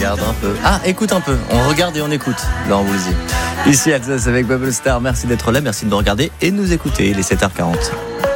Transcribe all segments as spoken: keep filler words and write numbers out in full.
regarde un peu. Ah, écoute un peu. On regarde et on écoute. Laurent Voulzy. Ici Alsace avec Bubble Star. Merci d'être là, merci de nous regarder et de nous écouter. Il est sept heures quarante.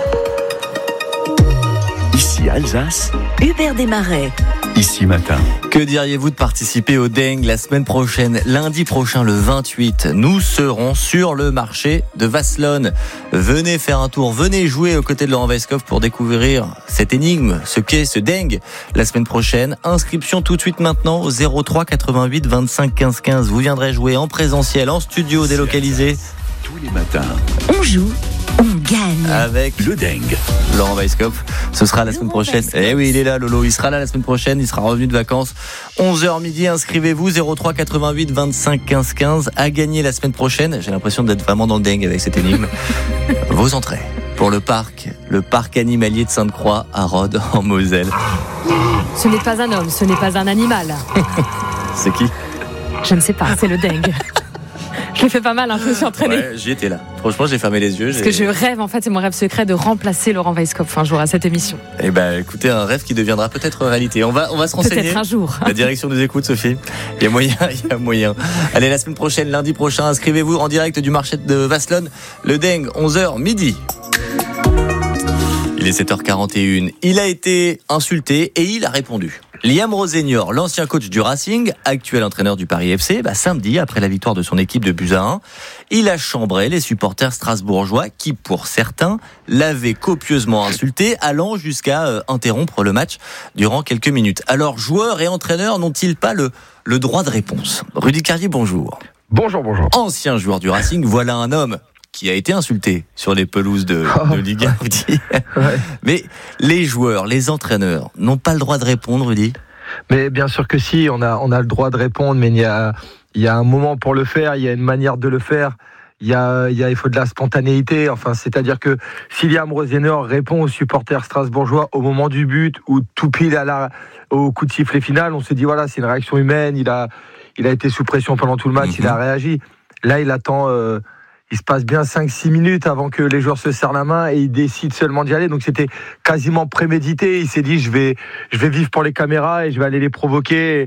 Ici Alsace. Hubert Desmarais. Ici Matin. Que diriez-vous de participer au Dengue la semaine prochaine, lundi prochain, le vingt-huit? Nous serons sur le marché de Vasselonne. Venez faire un tour, venez jouer aux côtés de Laurent Weisskopf pour découvrir cette énigme, ce qu'est ce Dengue la semaine prochaine. Inscription tout de suite maintenant au zéro trois quatre-vingt-huit vingt-cinq quinze quinze. Vous viendrez jouer en présentiel, en studio délocalisé. Tous les matins. On joue, on gagne. Avec le Dengue. Laurent Weisskopf. Ce sera la semaine prochaine. Eh oui, il est là, Lolo. Il sera là la semaine prochaine. Il sera revenu de vacances. onze heures midi. Inscrivez-vous. zéro trois quatre-vingt-huit vingt-cinq quinze quinze. À gagner la semaine prochaine. J'ai l'impression d'être vraiment dans le Dengue avec cette énigme. Vos entrées pour le parc, le parc animalier de Sainte-Croix à Rhodes, en Moselle. Ce n'est pas un homme, ce n'est pas un animal. C'est qui? Je ne sais pas, c'est le Dengue. Je l'ai fait pas mal, hein, je me suis entraînée. Ouais, j'y étais là. Franchement, j'ai fermé les yeux. Parce j'ai... que je rêve, en fait, c'est mon rêve secret de remplacer Laurent Weisskopf un jour à cette émission. Eh ben, écoutez, un rêve qui deviendra peut-être réalité. On va, on va se renseigner. Peut-être un jour. La direction nous écoute, Sophie. Il y a moyen, il y a moyen. Allez, la semaine prochaine, lundi prochain, inscrivez-vous en direct du marché de Vasselonne. Le Dengue, onze heures midi. Il est sept heures quarante et une. Il a été insulté et il a répondu. Liam Rossignol, l'ancien coach du Racing, actuel entraîneur du Paris F C, bah, samedi, après la victoire de son équipe de buts à un, il a chambré les supporters strasbourgeois qui, pour certains, l'avaient copieusement insulté, allant jusqu'à euh, interrompre le match durant quelques minutes. Alors, joueurs et entraîneurs n'ont-ils pas le, le droit de réponse? Rudy Carrier, bonjour. Bonjour, bonjour. Ancien joueur du Racing, voilà un homme qui a été insulté sur les pelouses de, de Ligue un, Rudy. Ouais. Mais les joueurs, les entraîneurs n'ont pas le droit de répondre, Rudy? Mais bien sûr que si, on a, on a le droit de répondre, mais il y a, il y a un moment pour le faire, il y a une manière de le faire. Il y a, il y a, il faut de la spontanéité. Enfin, c'est-à-dire que si Liam Rossignol répond aux supporters strasbourgeois au moment du but ou tout pile à la, au coup de sifflet final, on se dit voilà, c'est une réaction humaine. Il a, il a été sous pression pendant tout le match, mm-hmm. il a réagi. Là, il attend. Euh, Il se passe bien cinq six minutes avant que les joueurs se serrent la main et il décide seulement d'y aller. Donc c'était quasiment prémédité. Il s'est dit je vais, je vais vivre pour les caméras et je vais aller les provoquer.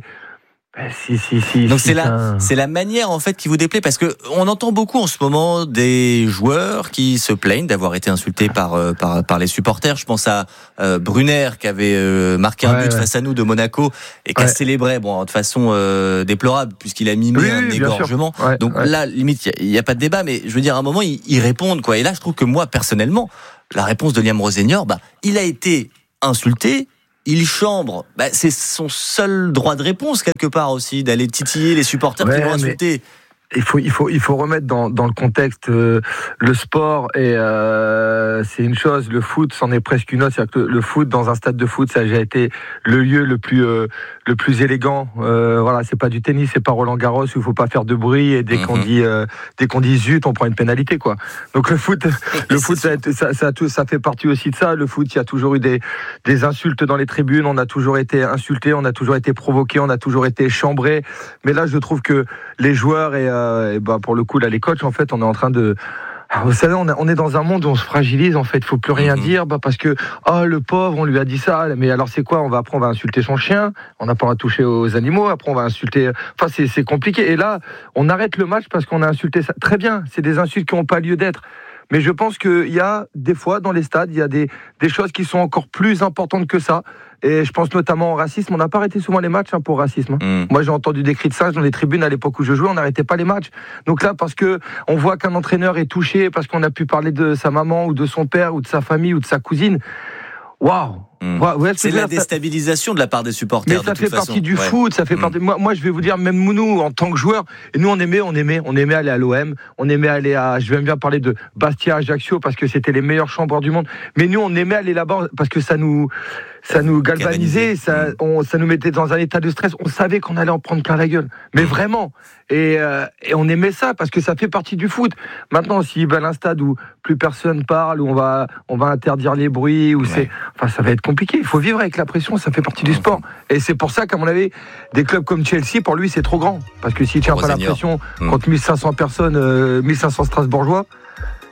Si, si, si, Donc si, c'est la, c'est la manière en fait qui vous déplaît, parce que on entend beaucoup en ce moment des joueurs qui se plaignent d'avoir été insultés par par par les supporters. Je pense à euh, Brunner qui avait euh, marqué un ouais, but ouais. face à nous de Monaco et qui a ouais. célébré bon de façon euh, déplorable puisqu'il a mimé oui, un oui, égorgement. Ouais, Donc ouais. là limite il y, y a pas de débat, mais je veux dire à un moment ils, ils répondent quoi. Et là je trouve que moi personnellement la réponse de Liam Rossignol, bah il a été insulté. Il chambre, bah, c'est son seul droit de réponse quelque part aussi, d'aller titiller les supporters ouais, qui l'ont insulté. Il faut, il faut, il faut remettre dans, dans le contexte euh, le sport et euh, c'est une chose, le foot c'en est presque une autre. C'est-à-dire que le foot dans un stade de foot, ça a déjà été le lieu le plus, euh, le plus élégant. Euh, voilà, c'est pas du tennis, c'est pas Roland Garros où il faut pas faire de bruit et dès mm-hmm. qu'on dit, euh, dès qu'on dit zut, on prend une pénalité quoi. Donc le foot, le foot, ça, ça, ça, ça fait partie aussi de ça. Le foot, il y a toujours eu des, des insultes dans les tribunes. On a toujours été insultés, on a toujours été provoqués, on a toujours été chambrés. Mais là, je trouve que les joueurs et et bah pour le coup là les coachs en fait on est en train de alors, vous savez on, a, on est dans un monde où on se fragilise en fait, il faut plus rien mmh. dire bah parce que oh le pauvre on lui a dit ça, mais alors c'est quoi, on va après on va insulter son chien, on n'a pas à toucher aux animaux, après on va insulter, enfin c'est, c'est compliqué et là on arrête le match parce qu'on a insulté ça. Très bien, c'est des insultes qui n'ont pas lieu d'être. Mais je pense qu'il y a des fois dans les stades, il y a des, des choses qui sont encore plus importantes que ça. Et je pense notamment au racisme. On n'a pas arrêté souvent les matchs hein, pour racisme. Mmh. Moi, j'ai entendu des cris de singe dans les tribunes à l'époque où je jouais. On n'arrêtait pas les matchs. Donc là, parce que on voit qu'un entraîneur est touché, parce qu'on a pu parler de sa maman ou de son père ou de sa famille ou de sa cousine. Waouh. Mmh. Ouais, c'est la déstabilisation de la part des supporters. Mais ça de fait toute partie façon. du ouais. foot, ça fait mmh. partie. Moi, moi, je vais vous dire, même nous, en tant que joueurs, et nous, on aimait, on aimait, on aimait aller à l'O M, on aimait aller à. Je vais bien parler de Bastia, Ajaccio, parce que c'était les meilleurs chambreurs du monde. Mais nous, on aimait aller là-bas parce que ça nous, ça nous galvanisait, ça, on, ça nous mettait dans un état de stress. On savait qu'on allait en prendre plein la gueule, mais mmh. vraiment. Et, euh, et on aimait ça parce que ça fait partie du foot. Maintenant, s'il va à un stade où plus personne parle, où on va, on va interdire les bruits, où ouais. c'est, enfin, ça va être compliqué. Il faut vivre avec la pression, ça fait partie du sport. Et c'est pour ça qu'à mon avis, des clubs comme Chelsea, pour lui, c'est trop grand. Parce que s'il tient pas la pression mmh. contre mille cinq cents personnes, euh, mille cinq cents Strasbourgeois,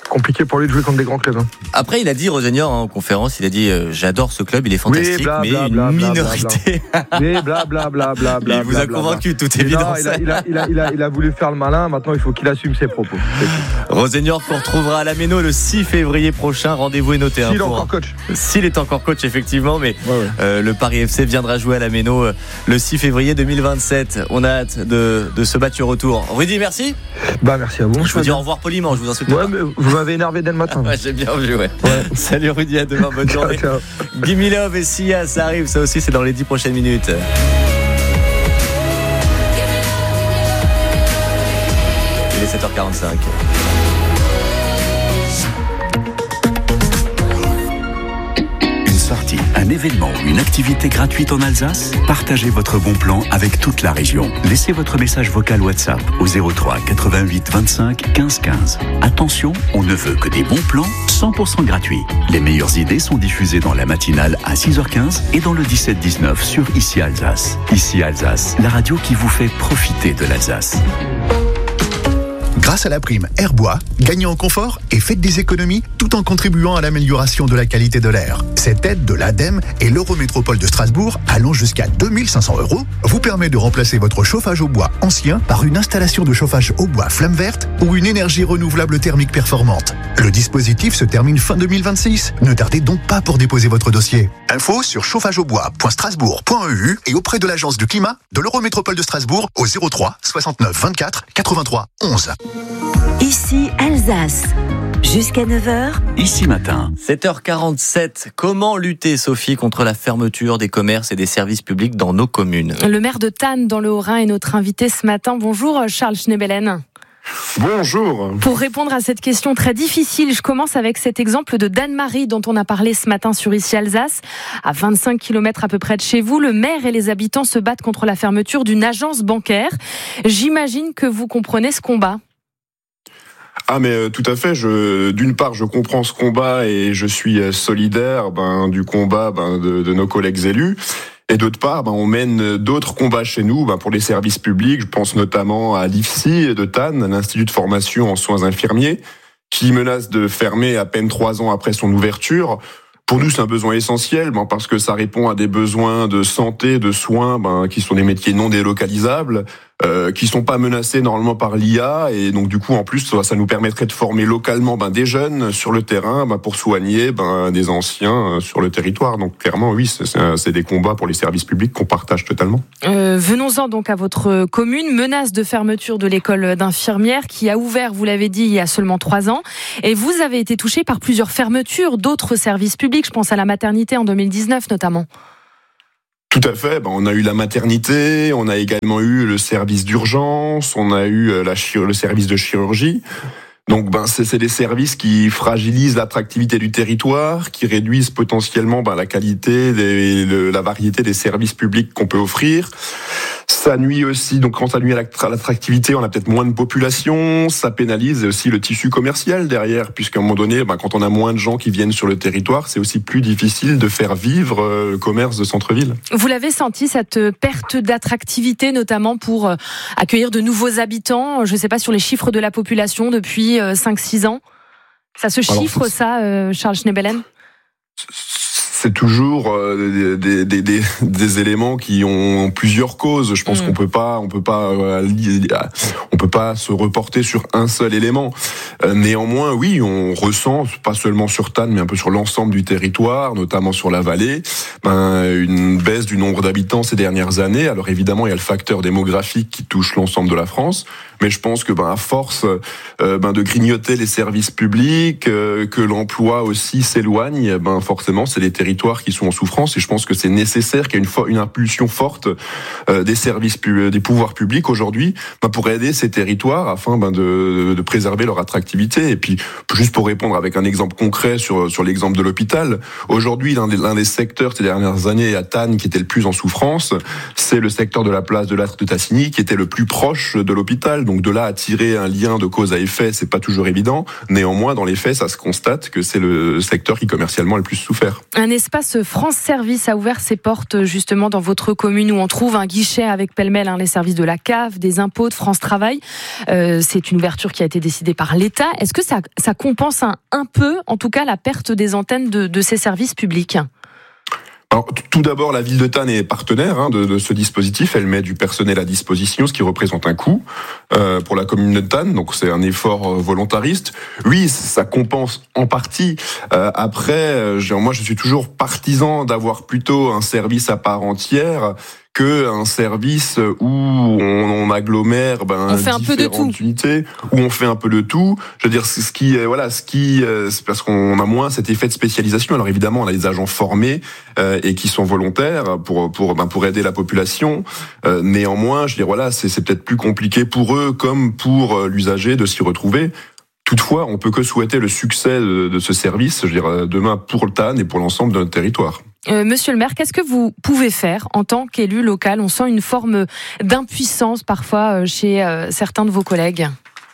compliqué pour lui de jouer contre des grands clubs. Hein. Après, il a dit, Rosenior, en conférence, il a dit euh, j'adore ce club, il est fantastique, oui, bla, mais bla, une bla, bla, minorité. Mais bla bla bla bla bla. Il vous a bla, convaincu, bla. tout est évident. Non, il, a, il, a, il, a, il, a, il a voulu faire le malin, maintenant il faut qu'il assume ses propos. Rosenior qu'on retrouvera à la Méno le six février prochain. Rendez-vous est noté. S'il hein, est pour... encore coach. S'il est encore coach, effectivement, mais ouais, ouais. Euh, le Paris F C viendra jouer à la Méno euh, le six février deux mille vingt-sept. On a hâte de, de se battre au retour. Rudy, merci. Bah merci à vous. Je vous dis au revoir poliment, je vous insulte ouais, pas. Mais vous m'avez énervé dès le matin. Ouais, j'ai bien vu, ouais. ouais. Salut Rudy, à demain, bonne journée. Ciao, Gimme Love et Sia, ça arrive, ça aussi c'est dans les dix prochaines minutes. Il est sept heures quarante-cinq. Sortie, un événement ou une activité gratuite en Alsace? Partagez votre bon plan avec toute la région. Laissez votre message vocal WhatsApp au zéro trois quatre-vingt-huit vingt-cinq quinze quinze. Attention, on ne veut que des bons plans cent pour cent gratuits. Les meilleures idées sont diffusées dans la matinale à six heures quinze et dans le dix-sept dix-neuf sur Ici Alsace. Ici Alsace, la radio qui vous fait profiter de l'Alsace. Grâce à la prime Airbois, gagnez en confort et faites des économies tout en contribuant à l'amélioration de la qualité de l'air. Cette aide de l'ADEME et l'Eurométropole de Strasbourg, allant jusqu'à deux mille cinq cents euros, vous permet de remplacer votre chauffage au bois ancien par une installation de chauffage au bois flamme verte ou une énergie renouvelable thermique performante. Le dispositif se termine fin deux mille vingt-six. Ne tardez donc pas pour déposer votre dossier. Info sur chauffageaubois point strasbourg point e u et auprès de l'agence du climat de l'Eurométropole de Strasbourg au zéro trois soixante-neuf vingt-quatre quatre-vingt-trois onze. Ici Alsace. Jusqu'à neuf heures. Ici matin. sept heures quarante-sept. Comment lutter, Sophie, contre la fermeture des commerces et des services publics dans nos communes? Le maire de Thann, dans le Haut-Rhin, est notre invité ce matin. Bonjour, Charles Schnebelen. Bonjour. Pour répondre à cette question très difficile, je commence avec cet exemple de Danemarie dont on a parlé ce matin sur Ici Alsace. À vingt-cinq kilomètres à peu près de chez vous, le maire et les habitants se battent contre la fermeture d'une agence bancaire. J'imagine que vous comprenez ce combat. Ah mais euh, tout à fait. Je, d'une part, je comprends ce combat et je suis solidaire ben, du combat ben, de, de nos collègues élus. Et d'autre part, ben, on mène d'autres combats chez nous ben, pour les services publics. Je pense notamment à l'I F S I de Thann, l'Institut de formation en soins infirmiers, qui menace de fermer à peine trois ans après son ouverture. Pour nous, c'est un besoin essentiel ben, parce que ça répond à des besoins de santé, de soins ben, qui sont des métiers non délocalisables, euh, qui sont pas menacés normalement par l'I A. Et donc, du coup, en plus, ça, ça nous permettrait de former localement ben, des jeunes sur le terrain ben, pour soigner ben, des anciens sur le territoire. Donc, clairement, oui, c'est, c'est des combats pour les services publics qu'on partage totalement. Euh, venons-en donc à votre commune. Menace de fermeture de l'école d'infirmières qui a ouvert, vous l'avez dit, il y a seulement trois ans. Et vous avez été touché par plusieurs fermetures d'autres services publics. Je pense à la maternité en deux mille dix-neuf notamment. Tout à fait. Ben, on a eu la maternité, on a également eu le service d'urgence, on a eu la chir- le service de chirurgie. Donc, ben, c'est, c'est des services qui fragilisent l'attractivité du territoire, qui réduisent potentiellement ben, la qualité, des, le, la variété des services publics qu'on peut offrir. Ça nuit aussi, donc quand ça nuit à l'attractivité, on a peut-être moins de population, ça pénalise aussi le tissu commercial derrière, puisqu'à un moment donné, ben, quand on a moins de gens qui viennent sur le territoire, c'est aussi plus difficile de faire vivre le commerce de centre-ville. Vous l'avez senti, cette perte d'attractivité, notamment pour accueillir de nouveaux habitants, je ne sais pas, sur les chiffres de la population depuis cinq six ans? Ça se chiffre, Alors, ça, euh, Charles Schnebelen? C'est toujours euh, des, des, des, des éléments qui ont plusieurs causes. Je pense mmh. qu'on peut pas, on peut pas, euh, on peut pas se reporter sur un seul élément. Euh, néanmoins, oui, on ressent, pas seulement sur Thann, mais un peu sur l'ensemble du territoire, notamment sur la vallée, ben, une baisse du nombre d'habitants ces dernières années. Alors évidemment, il y a le facteur démographique qui touche l'ensemble de la France. Mais je pense que ben à force euh, ben de grignoter les services publics, euh, que l'emploi aussi s'éloigne, ben forcément c'est les territoires qui sont en souffrance. Et je pense que c'est nécessaire qu'il y ait une, fo- une impulsion forte euh, des services pu- des pouvoirs publics aujourd'hui ben pour aider ces territoires afin ben de, de préserver leur attractivité. Et puis juste pour répondre avec un exemple concret sur sur l'exemple de l'hôpital, aujourd'hui l'un des, l'un des secteurs ces dernières années à Thann qui était le plus en souffrance, c'est le secteur de la place de l'Astre de Tassigny qui était le plus proche de l'hôpital. Donc de là à tirer un lien de cause à effet, c'est pas toujours évident. Néanmoins, dans les faits, ça se constate que c'est le secteur qui commercialement a le plus souffert. Un l'espace France Service a ouvert ses portes justement dans votre commune où on trouve un guichet avec pêle-mêle hein, les services de la C A F, des impôts, de France Travail. Euh, c'est une ouverture qui a été décidée par l'État. Est-ce que ça, ça compense un, un peu, en tout cas, la perte des antennes de, de ces services publics ? Alors, tout d'abord, la ville de Thann est partenaire hein, de, de ce dispositif. Elle met du personnel à disposition, ce qui représente un coût euh, pour la commune de Thann. Donc, c'est un effort euh, volontariste. Oui, ça compense en partie. Euh, après, euh, je, moi, je suis toujours partisan d'avoir plutôt un service à part entière que un service où on, on agglomère ben, on fait un peu de tout. unités, où on fait un peu de tout. Je veux dire, c'est ce qui, voilà, ce qui, c'est parce qu'on a moins cet effet de spécialisation. Alors évidemment, on a des agents formés euh, et qui sont volontaires pour pour ben, pour aider la population. Euh, néanmoins, je veux dire, voilà, c'est, c'est peut-être plus compliqué pour eux comme pour l'usager de s'y retrouver. Toutefois, on peut que souhaiter le succès de, de ce service, je veux dire, demain pour le Thann et pour l'ensemble de notre territoire. Euh, Monsieur le maire, qu'est-ce que vous pouvez faire en tant qu'élu local ? On sent une forme d'impuissance parfois chez euh, certains de vos collègues.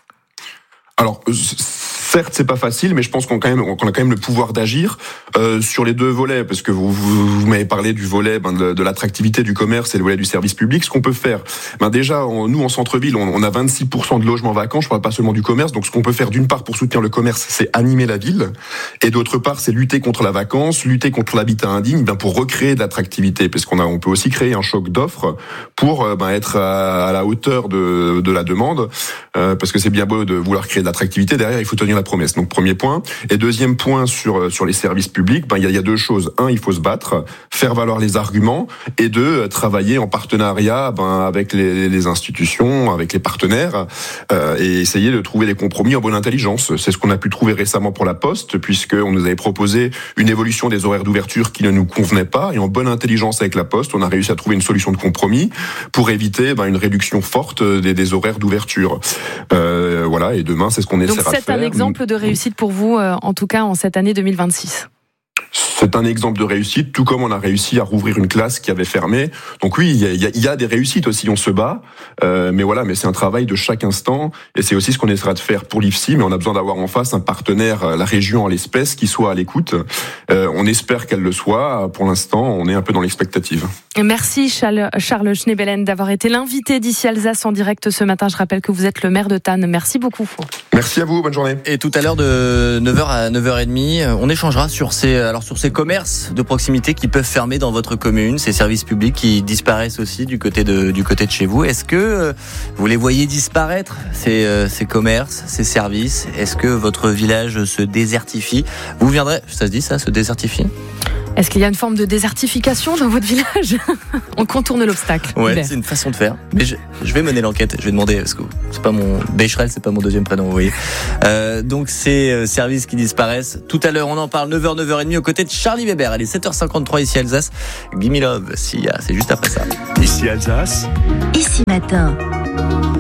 Alors, certes, c'est pas facile, mais je pense qu'on, quand même, qu'on a quand même le pouvoir d'agir euh, sur les deux volets, parce que vous, vous, vous m'avez parlé du volet ben, de, de l'attractivité du commerce et le volet du service public. Ce qu'on peut faire, ben déjà, on, nous en centre-ville, on, on a vingt-six pour cent de logements vacants. Je parle pas seulement du commerce. Donc, ce qu'on peut faire d'une part pour soutenir le commerce, c'est animer la ville, et d'autre part, c'est lutter contre la vacance, lutter contre l'habitat indigne, ben pour recréer de l'attractivité, parce qu'on a, on peut aussi créer un choc d'offres pour ben, être à, à la hauteur de, de la demande, euh, parce que c'est bien beau de vouloir créer de l'attractivité. Derrière, il faut tenir la promesse. Donc premier point. Et deuxième point sur sur les services publics, ben il y a, il y a deux choses. Un, il faut se battre, faire valoir les arguments, et deux, travailler en partenariat ben avec les, les institutions, avec les partenaires, euh, et essayer de trouver des compromis en bonne intelligence. C'est ce qu'on a pu trouver récemment pour la Poste, puisque on nous avait proposé une évolution des horaires d'ouverture qui ne nous convenait pas, et en bonne intelligence avec la Poste, on a réussi à trouver une solution de compromis pour éviter ben une réduction forte des, des horaires d'ouverture. Euh, voilà. Et demain, c'est ce qu'on essaiera de faire. Donc c'est un exemple de réussite pour vous, euh, en tout cas en cette année deux mille vingt-six. C'est un exemple de réussite, tout comme on a réussi à rouvrir une classe qui avait fermé. Donc oui, il y a, il y a des réussites aussi, on se bat, euh, mais voilà, mais c'est un travail de chaque instant, et c'est aussi ce qu'on essaiera de faire pour l'I F S I, mais on a besoin d'avoir en face un partenaire, la région en l'espèce, qui soit à l'écoute. Euh, on espère qu'elle le soit. Pour l'instant, on est un peu dans l'expectative. Merci Charles, Charles Schneebelen d'avoir été l'invité d'Ici Alsace en direct ce matin. Je rappelle que vous êtes le maire de Thann. Merci beaucoup. Merci à vous, bonne journée. Et tout à l'heure de neuf heures à neuf heures trente, on échangera sur ces, alors sur ces commerces de proximité qui peuvent fermer dans votre commune, ces services publics qui disparaissent aussi du côté de, du côté de chez vous. Est-ce que vous les voyez disparaître, ces, ces commerces, ces services ? Est-ce que votre village se désertifie ? Vous viendrez, ça se dit ça, se désertifie ? Est-ce qu'il y a une forme de désertification dans votre village ? On contourne l'obstacle. Ouais, Hubert. C'est une façon de faire. Mais je, je vais mener l'enquête. Je vais demander, parce que c'est pas mon Becherel, c'est pas mon deuxième prénom, vous voyez. Euh, donc ces services qui disparaissent. Tout à l'heure, on en parle neuf heures, neuf heures trente aux côtés de Charlie Weber. Allez, sept heures cinquante-trois ici Alsace. Gimme Love, Sia, c'est juste après ça. Ici Alsace. Ici matin.